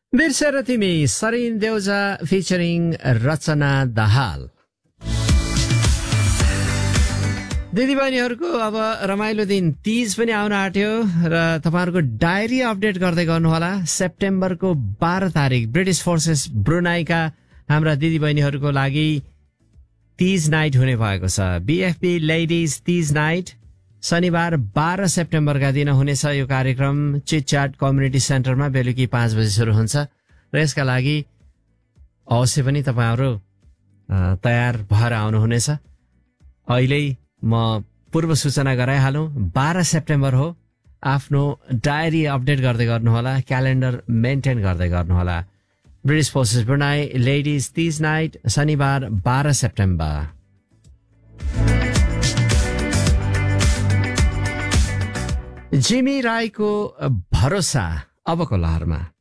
बिर्सेर तिमी सरिन देउजा फिचरिङ रचना दाहाल। दिदीबहिनीहरूको अब रमाइलो दिन तीज पनि आउन आँट्यो र तपाईँहरूको डायरी अपडेट गर्दै गर्नुहोला। सेप्टेम्बरको 12 तारिक ब्रिटिश फोर्सेस ब्रुनाईका हाम्रा दिदीबहिनीहरूको लागि तीज नाइट हुने भएको छ। बीएफपी लेडिज तीज नाइट शनिबार 12 सेप्टेम्बरका दिन हुनेछ। यो कार्यक्रम चिटच्याट कम्युनिटी सेन्टरमा बेलुकी 5 बजे सुरु हुन्छ र यसका लागि अवश्य पनि तपाईँहरू तयार भएर आउनुहुनेछ। अहिले म पूर्व सूचना गराइहालौँ, 12 सेप्टेम्बर हो। आफ्नो डायरी अपडेट गर्दै गर्नुहोला, क्यालेन्डर मेन्टेन गर्दै गर्नुहोला। British forces Brunei ladies Teej night शनिबार 12 सेप्टेम्बर। जिमी राईको भरोसा अबको लहरमा।